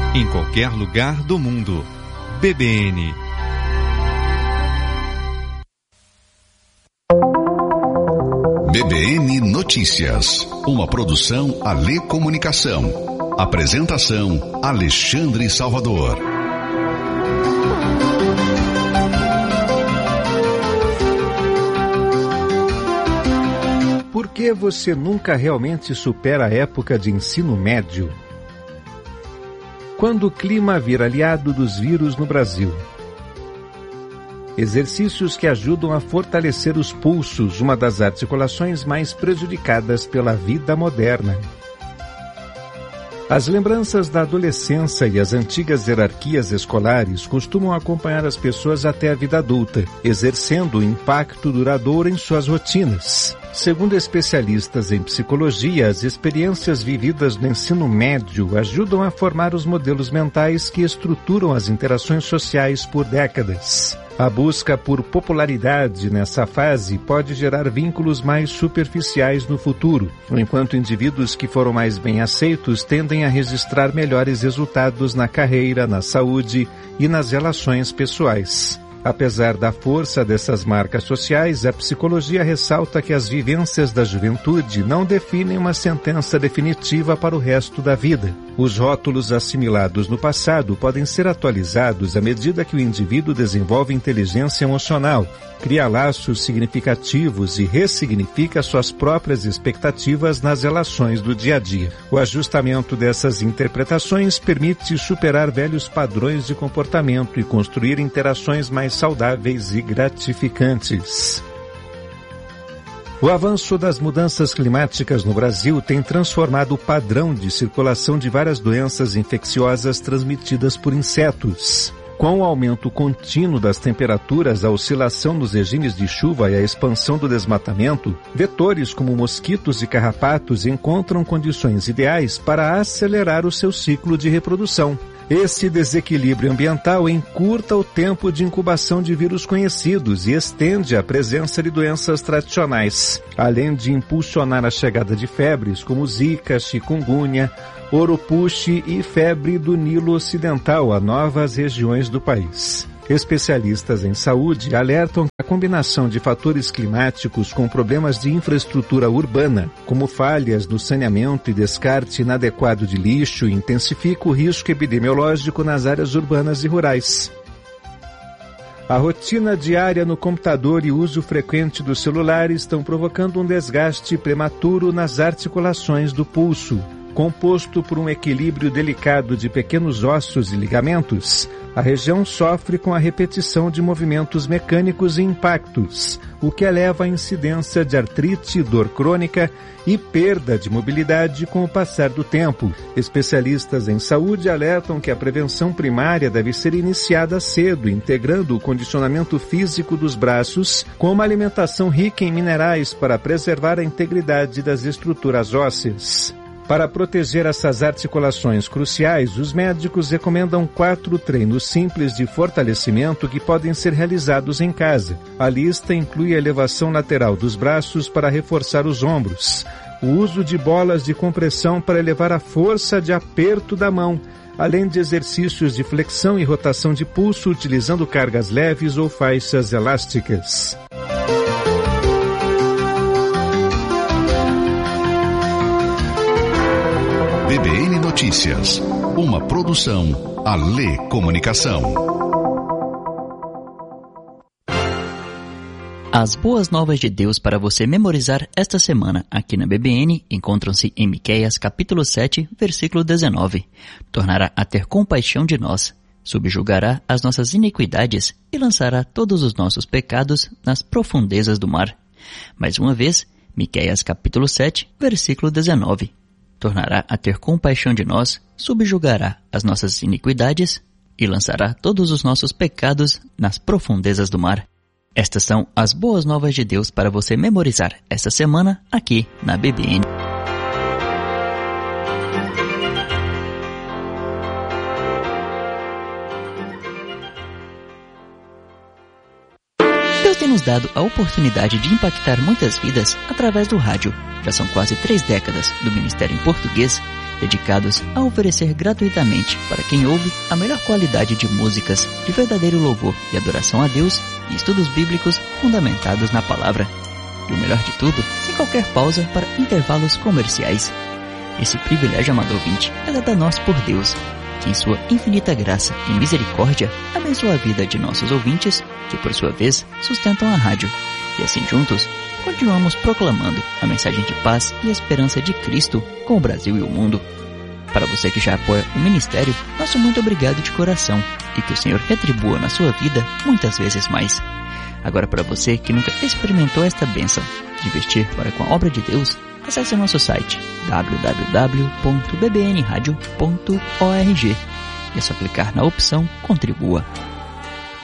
em qualquer lugar do mundo. BBN. BBN Notícias, uma produção Alê Comunicação. Apresentação Alexandre Salvador. Por que você nunca realmente supera a época de ensino médio? Quando o clima vira aliado dos vírus no Brasil. Exercícios que ajudam a fortalecer os pulsos, uma das articulações mais prejudicadas pela vida moderna. As lembranças da adolescência e as antigas hierarquias escolares costumam acompanhar as pessoas até a vida adulta, exercendo um impacto duradouro em suas rotinas. Segundo especialistas em psicologia, as experiências vividas no ensino médio ajudam a formar os modelos mentais que estruturam as interações sociais por décadas. A busca por popularidade nessa fase pode gerar vínculos mais superficiais no futuro, enquanto indivíduos que foram mais bem aceitos tendem a registrar melhores resultados na carreira, na saúde e nas relações pessoais. Apesar da força dessas marcas sociais, a psicologia ressalta que as vivências da juventude não definem uma sentença definitiva para o resto da vida. Os rótulos assimilados no passado podem ser atualizados à medida que o indivíduo desenvolve inteligência emocional, cria laços significativos e ressignifica suas próprias expectativas nas relações do dia a dia. O ajustamento dessas interpretações permite superar velhos padrões de comportamento e construir interações mais saudáveis e gratificantes. O avanço das mudanças climáticas no Brasil tem transformado o padrão de circulação de várias doenças infecciosas transmitidas por insetos. Com o aumento contínuo das temperaturas, a oscilação nos regimes de chuva e a expansão do desmatamento, vetores como mosquitos e carrapatos encontram condições ideais para acelerar o seu ciclo de reprodução. Esse desequilíbrio ambiental encurta o tempo de incubação de vírus conhecidos e estende a presença de doenças tradicionais, além de impulsionar a chegada de febres como Zika, chikungunya, Oropouche e febre do Nilo Ocidental a novas regiões do país. Especialistas em saúde alertam que a combinação de fatores climáticos com problemas de infraestrutura urbana, como falhas no saneamento e descarte inadequado de lixo, intensifica o risco epidemiológico nas áreas urbanas e rurais. A rotina diária no computador e o uso frequente do celular estão provocando um desgaste prematuro nas articulações do pulso. Composto por um equilíbrio delicado de pequenos ossos e ligamentos, a região sofre com a repetição de movimentos mecânicos e impactos, o que eleva a incidência de artrite, dor crônica e perda de mobilidade com o passar do tempo. Especialistas em saúde alertam que a prevenção primária deve ser iniciada cedo, integrando o condicionamento físico dos braços com uma alimentação rica em minerais para preservar a integridade das estruturas ósseas. Para proteger essas articulações cruciais, os médicos recomendam 4 treinos simples de fortalecimento que podem ser realizados em casa. A lista inclui a elevação lateral dos braços para reforçar os ombros, o uso de bolas de compressão para elevar a força de aperto da mão, além de exercícios de flexão e rotação de pulso utilizando cargas leves ou faixas elásticas. BBN Notícias, uma produção Alê Comunicação. As boas novas de Deus para você memorizar esta semana aqui na BBN encontram-se em Miqueias capítulo 7, versículo 19. Tornará a ter compaixão de nós, subjugará as nossas iniquidades e lançará todos os nossos pecados nas profundezas do mar. Mais uma vez, Miqueias capítulo 7, versículo 19. Tornará a ter compaixão de nós, subjugará as nossas iniquidades e lançará todos os nossos pecados nas profundezas do mar. Estas são as boas novas de Deus para você memorizar esta semana aqui na BBN. Deus tem nos dado a oportunidade de impactar muitas vidas através do rádio. Já são quase 3 décadas do ministério em português dedicados a oferecer gratuitamente para quem ouve a melhor qualidade de músicas de verdadeiro louvor e adoração a Deus e estudos bíblicos fundamentados na palavra. E o melhor de tudo, sem qualquer pausa para intervalos comerciais. Esse privilégio, amado ouvinte, é dado a nós por Deus, que em sua infinita graça e misericórdia abençoa a vida de nossos ouvintes, que por sua vez sustentam a rádio. E assim juntos, continuamos proclamando a mensagem de paz e esperança de Cristo com o Brasil e o mundo. Para você que já apoia o ministério, nosso muito obrigado de coração e que o Senhor retribua na sua vida muitas vezes mais. Agora, para você que nunca experimentou esta bênção de investir para com a obra de Deus, acesse nosso site www.bbnradio.org e é só clicar na opção Contribua.